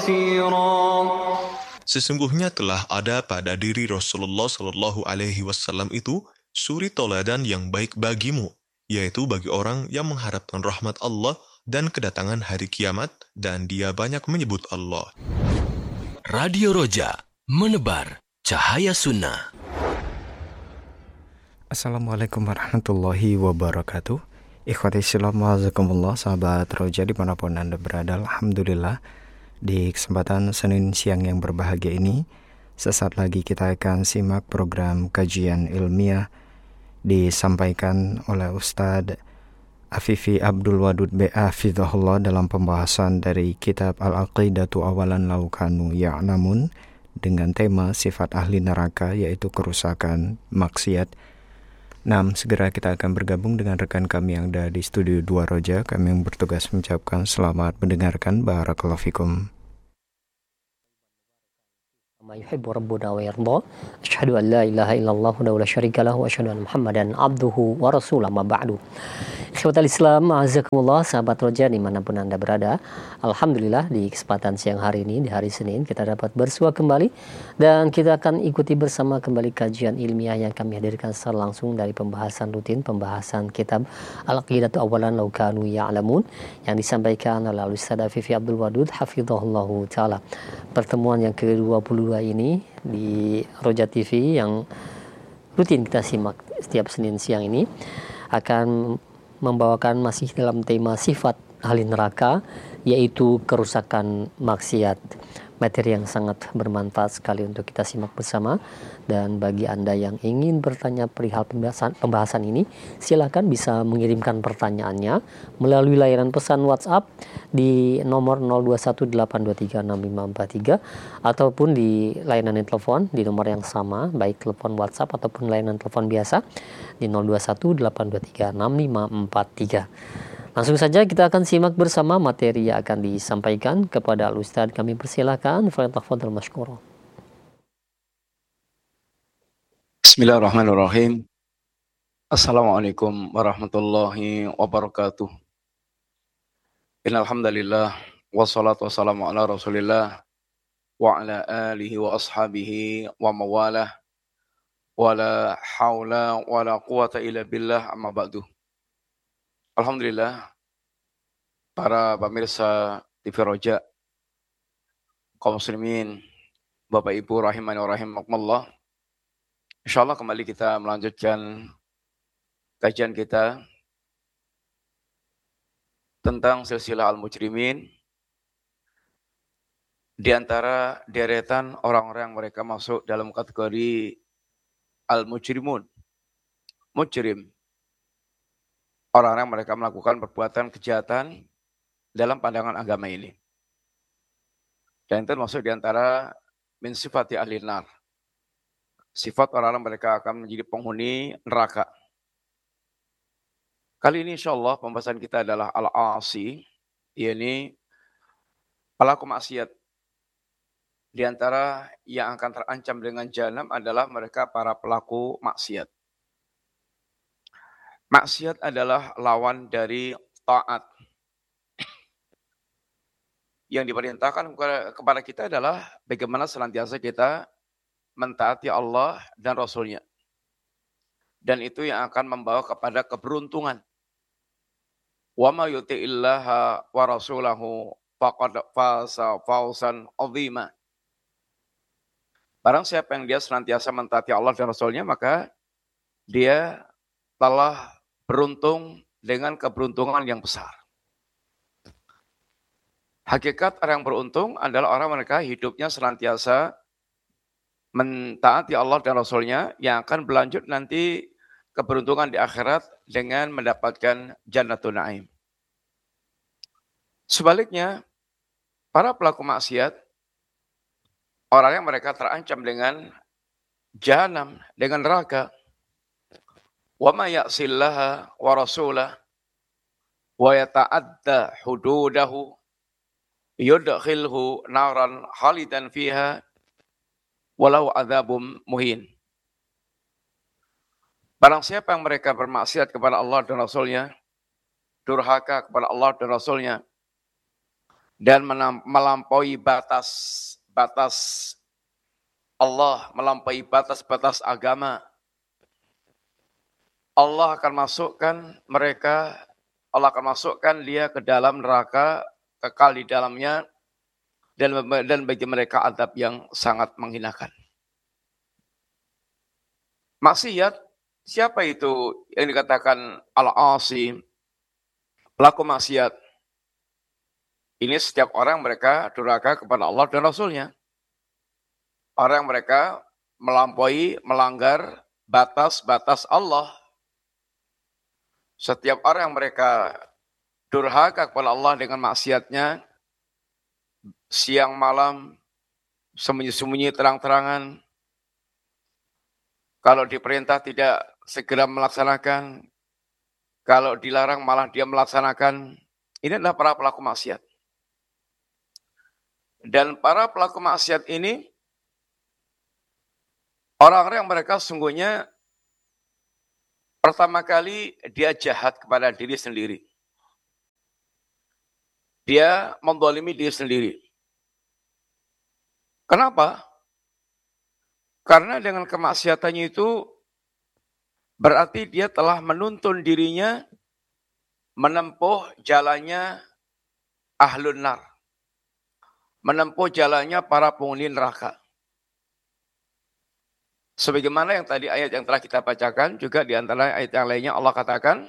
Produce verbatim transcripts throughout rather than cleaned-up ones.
Sesungguhnya telah ada pada diri Rasulullah Shallallahu Alaihi Wasallam itu suri toladan yang baik bagimu, yaitu bagi orang yang mengharapkan rahmat Allah dan kedatangan hari kiamat, dan dia banyak menyebut Allah. Radio Roja, menebar cahaya sunnah. Assalamualaikum warahmatullahi wabarakatuh. Ikhwati Islam wa'azakumullah, sahabat Roja dimanapun Anda berada. Alhamdulillah, di kesempatan Senin siang yang berbahagia ini, sesaat lagi kita akan simak program kajian ilmiah disampaikan oleh Ustadz Afifi Abdul Wadud B A Hafizahullah dalam pembahasan dari kitab Al-Aqidatu Awalan Law Kanu Ya'lamun dengan tema sifat ahli neraka, yaitu kerusakan maksiat. Nah, segera kita akan bergabung dengan rekan kami yang ada di studio dua Roja. Kami yang bertugas mengucapkan selamat mendengarkan. Barakallahu fikum. Ma yuhibbu rabbuna wa yarda. Asyhadu an la ilaha illallah wa la syarika lahu wa asyhadu anna Muhammadan abduhu wa rasuluhu ma ba'du. Ikhwatal Islam, azakumullah, sahabat Roja dimanapun Anda berada. Alhamdulillah, di kesempatan siang hari ini, di hari Senin, kita dapat bersua kembali dan kita akan ikuti bersama kembali kajian ilmiah yang kami hadirkan secara langsung dari pembahasan rutin, pembahasan kitab Al-Aqidatu Awalan Law Kanu Ya'lamun yang disampaikan oleh Ustaz Afifi Abdul Wadud hafizahullahu taala. Pertemuan yang ke dua puluh dua ini di Roja T V yang rutin kita simak setiap Senin siang ini akan membawakan masih dalam tema sifat ahli neraka, yaitu kerusakan maksiat. Materi yang sangat bermanfaat sekali untuk kita simak bersama. Dan bagi Anda yang ingin bertanya perihal pembahasan, pembahasan ini, silakan bisa mengirimkan pertanyaannya melalui layanan pesan WhatsApp di nomor nol dua satu delapan dua tiga enam lima empat tiga ataupun di layanan telepon di nomor yang sama, baik telepon WhatsApp ataupun layanan telepon biasa di nol dua satu delapan dua tiga enam lima empat tiga. Langsung saja kita akan simak bersama materi yang akan disampaikan kepada Al-Ustadz. Kami persilakan. Fadhil masykur. Bismillahirrahmanirrahim. Assalamualaikum warahmatullahi wabarakatuh. Innal hamdalillah wassalatu wassalamu ala Rasulillah wa ala alihi wa ashabihi wa mawalah wa la haula wa la quwata illa billah, amma ba'du. Alhamdulillah, para pemirsa T V Roja, kaum muslimin, Bapak Ibu rahimani wa rahimakumullah. Insyaallah kembali kita melanjutkan kajian kita tentang silsilah al-mujrimin, di antara deretan orang-orang yang mereka masuk dalam kategori al-mujrimun. Mujrim, orang-orang mereka melakukan perbuatan kejahatan dalam pandangan agama ini. Dan itu masuk di antara min sifati ahli nar. Sifat orang-orang mereka akan menjadi penghuni neraka. Kali ini insyaallah pembahasan kita adalah al-asi, yakni pelaku maksiat. Di antara yang akan terancam dengan jahanam adalah mereka para pelaku maksiat. Maksiat adalah lawan dari taat. Yang diperintahkan kepada kita adalah bagaimana senantiasa kita mentaati Allah dan Rasul-Nya. Dan itu yang akan membawa kepada keberuntungan. Wa ma yuti'illaha wa rasulahu faqad faza fawzan 'azima. Barang siapa yang dia senantiasa mentaati Allah dan Rasul-Nya, maka dia telah beruntung dengan keberuntungan yang besar. Hakikat orang yang beruntung adalah orang mereka hidupnya senantiasa mentaati Allah dan Rasul-Nya, yang akan berlanjut nanti keberuntungan di akhirat dengan mendapatkan Jannatul Na'im. Sebaliknya, para pelaku maksiat, orang yang mereka terancam dengan jahanam, dengan neraka. Wa ma ya'sillaha wa rasulah wa yata'adda hududahu yudkhilhu naran khalidan fiha walau adzabum muhin. Barang siapa yang mereka bermaksiat kepada Allah dan Rasul-Nya, durhaka kepada Allah dan Rasul-Nya, dan melampaui batas batas Allah, melampaui batas-batas agama, Allah akan masukkan mereka, Allah akan masukkan dia ke dalam neraka, kekal di dalamnya, dan dan bagi mereka azab yang sangat menghinakan. Maksiat, siapa itu yang dikatakan al-asi, pelaku maksiat? Ini setiap orang mereka durhaka kepada Allah dan Rasulnya. Orang mereka melampaui, melanggar batas-batas Allah. Setiap orang mereka durhaka kepada Allah dengan maksiatnya, siang malam, sembunyi-sembunyi terang-terangan. Kalau diperintah tidak segera melaksanakan, kalau dilarang malah dia melaksanakan. Ini adalah para pelaku maksiat. Dan para pelaku maksiat ini, orang-orang yang mereka sungguhnya pertama kali dia jahat kepada diri sendiri. Dia menzalimi diri sendiri. Kenapa? Karena dengan kemaksiatannya itu berarti dia telah menuntun dirinya menempuh jalannya ahlun nar. Menempuh jalannya para penghuni neraka. Sebagaimana yang tadi ayat yang telah kita bacakan, juga di antara ayat yang lainnya Allah katakan,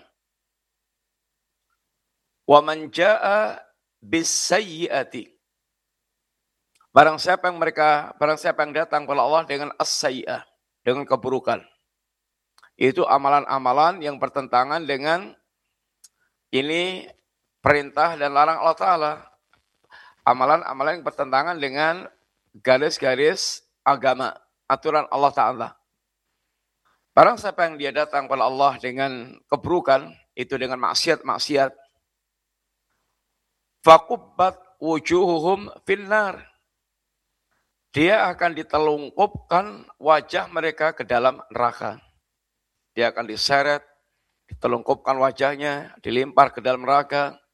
وَمَنْ جَاءَ بِالسَّيِّئَةِ. Barang siapa yang mereka, barang siapa yang datang kepada Allah dengan as-sayyi'ah, dengan keburukan. Itu amalan-amalan yang bertentangan dengan ini perintah dan larang Allah Ta'ala. Amalan-amalan yang bertentangan dengan garis-garis agama, aturan Allah Ta'ala. Barang siapa yang dia datang kepada Allah dengan keburukan, itu dengan maksiat-maksiat, faqubbat wujuhuhum finnar. Dia akan ditelungkupkan wajah mereka ke dalam neraka. Dia akan diseret, ditelungkupkan wajahnya, dilempar ke dalam neraka.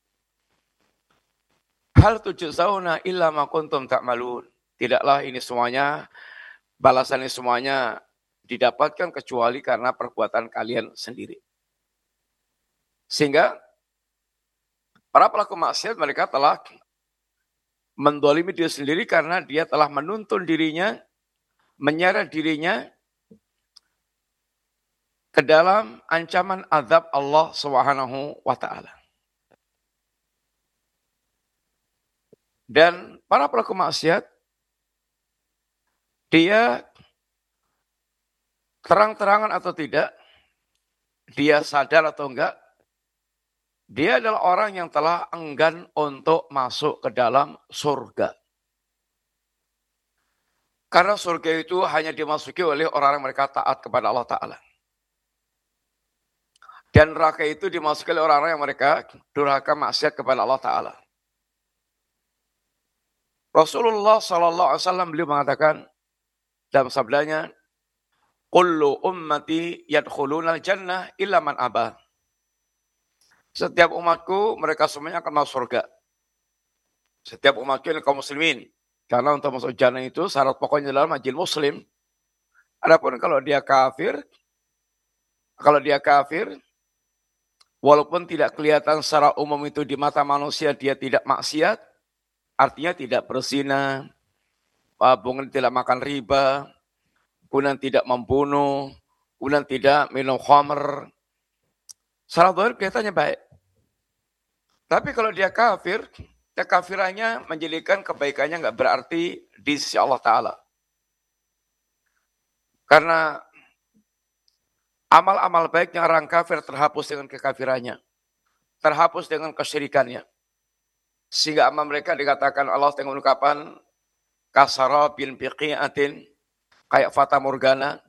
Hal tujzauna illa ma kuntum ta'malun. Tidaklah ini semuanya, balasan ini semuanya didapatkan kecuali karena perbuatan kalian sendiri. Sehingga para pelaku maksiat mereka telah mendolimi diri sendiri karena dia telah menuntun dirinya, menyeret dirinya ke dalam ancaman azab Allah Subhanahu wa Ta'ala. Dan para pelaku maksiat, dia terang-terangan atau tidak, dia sadar atau enggak, dia adalah orang yang telah enggan untuk masuk ke dalam surga. Karena surga itu hanya dimasuki oleh orang-orang mereka taat kepada Allah Ta'ala. Dan neraka itu dimasuki oleh orang-orang yang mereka durhaka maksiat kepada Allah Ta'ala. Rasulullah Sallallahu Alaihi Wasallam beliau mengatakan dalam sabdanya, "Kullu ummati yadkhuluna al-jannah illa man aba." Setiap umatku mereka semuanya akan masuk surga. Setiap umatku ini kaum muslimin. Karena untuk masuk jannah itu syarat pokoknya adalah majil muslim. Adapun kalau dia kafir, kalau dia kafir, walaupun tidak kelihatan secara umum itu di mata manusia dia tidak maksiat, artinya tidak berzina, kemudian tidak makan riba, kemudian tidak membunuh, kemudian tidak minum khamr. Secara zahir kelihatannya baik. Tapi kalau dia kafir, kekafirannya menjadikan kebaikannya nggak berarti di sisi Allah Ta'ala. Karena amal-amal baiknya orang kafir terhapus dengan kekafirannya. Terhapus dengan kesyirikannya. Sehingga amal mereka dikatakan Allah dengan ungkapan kasara bin biqi'atin, kayak fata morgana,